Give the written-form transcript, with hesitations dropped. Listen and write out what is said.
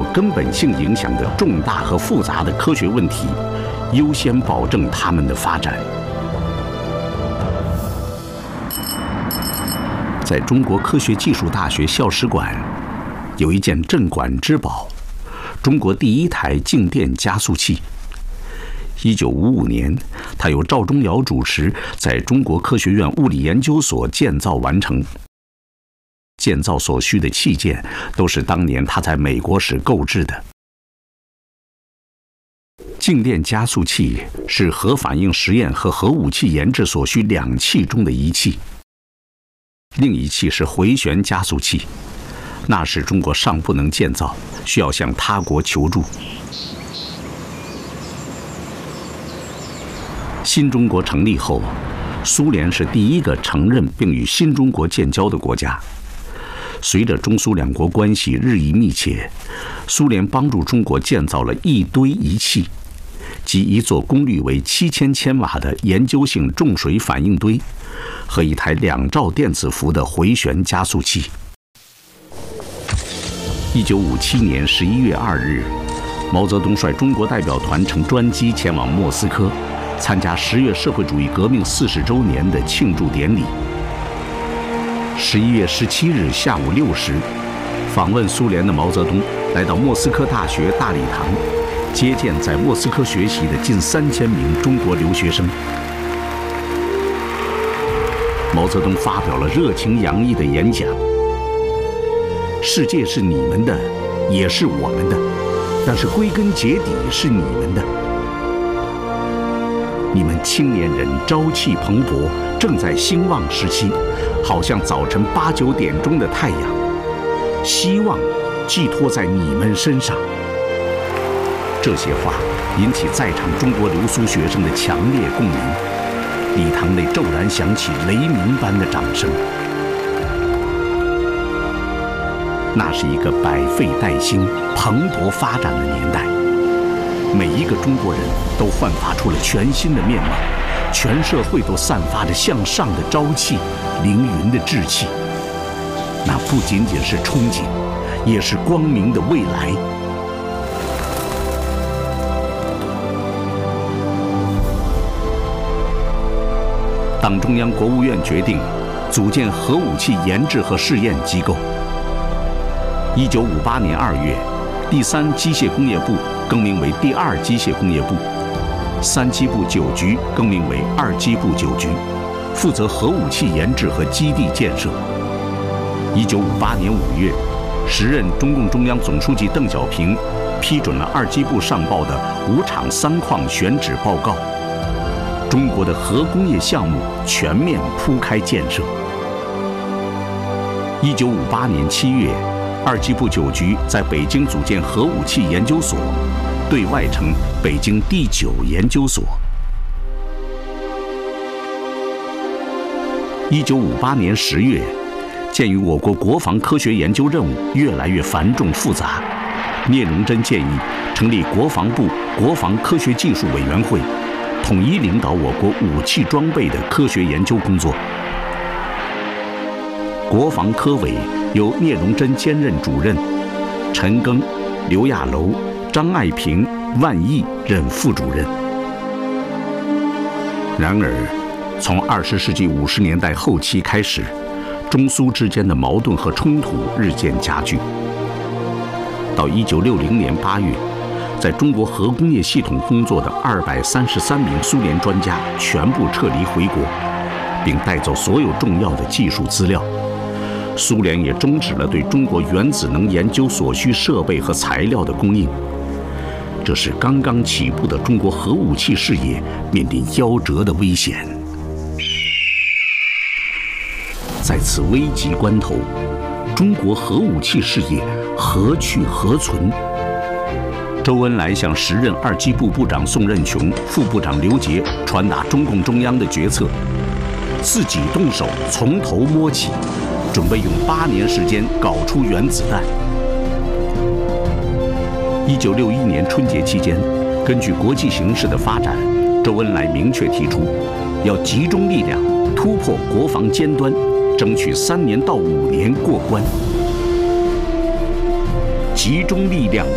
根本性影响的重大和复杂的科学问题，优先保证它们的发展。在中国科学技术大学校史馆，有一件镇馆之宝——中国第一台静电加速器。1955年，它由赵忠尧主持，在中国科学院物理研究所建造完成。建造所需的器件都是当年他在美国时购置的。静电加速器是核反应实验和核武器研制所需2器中的一器。另一器是回旋加速器，那时中国尚不能建造，需要向他国求助。新中国成立后，苏联是第一个承认并与新中国建交的国家。随着中苏两国关系日益密切，苏联帮助中国建造了一堆仪器，即一座功率为7000千瓦的研究性重水反应堆和一台2兆电子伏的回旋加速器。1957年11月2日，毛泽东率中国代表团乘专机前往莫斯科，参加10月社会主义革命40周年的庆祝典礼。11月17日下午6时，访问苏联的毛泽东来到莫斯科大学大礼堂，接见在莫斯科学习的近3000名中国留学生。毛泽东发表了热情洋溢的演讲：世界是你们的，也是我们的，但是归根结底是你们的。你们青年人朝气蓬勃，正在兴旺时期，好像早晨8、9点钟的太阳，希望寄托在你们身上。这些话引起在场中国留苏学生的强烈共鸣，礼堂内骤然响起雷鸣般的掌声。那是一个百废待兴、蓬勃发展的年代。每一个中国人都焕发出了全新的面貌，全社会都散发着向上的朝气、凌云的志气。那不仅仅是憧憬，也是光明的未来。党中央、国务院决定组建核武器研制和试验机构。1958年2月，第3机械工业部更名为第2机械工业部，3机部9局更名为2机部9局，负责核武器研制和基地建设。1958年5月，时任中共中央总书记邓小平批准了2机部上报的5厂3矿选址报告，中国的核工业项目全面铺开建设。1958年7月，2机部9局在北京组建核武器研究所，对外称北京第9研究所。1958年10月，鉴于我国国防科学研究任务越来越繁重复杂，聂荣臻建议成立国防部国防科学技术委员会，统一领导我国武器装备的科学研究工作。国防科委由聂荣臻兼任主任，陈赓、刘亚楼、张爱萍、万毅任副主任。然而，从20世纪50年代后期开始，中苏之间的矛盾和冲突日渐加剧。到1960年8月，在中国核工业系统工作的233名苏联专家全部撤离回国，并带走所有重要的技术资料。苏联也终止了对中国原子能研究所需设备和材料的供应。这使刚刚起步的中国核武器事业面临夭折的危险。在此危急关头，中国核武器事业何去何存？周恩来向时任2机部部长宋任穷、副部长刘捷传达中共中央的决策，自己动手从头摸起，准备用8年时间搞出原子弹。1961年春节期间，根据国际形势的发展，周恩来明确提出，要集中力量突破国防尖端，争取3年到5年过关。集中力量